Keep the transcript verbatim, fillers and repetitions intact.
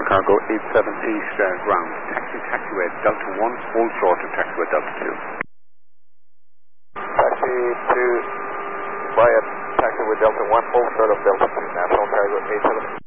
Cargo eight seven eight uh, ground. Taxi taxiway Delta one, hold short of taxiway Delta two. Taxi two, quiet, taxiway Delta one, hold short of Delta two, National Cargo eight seven eight.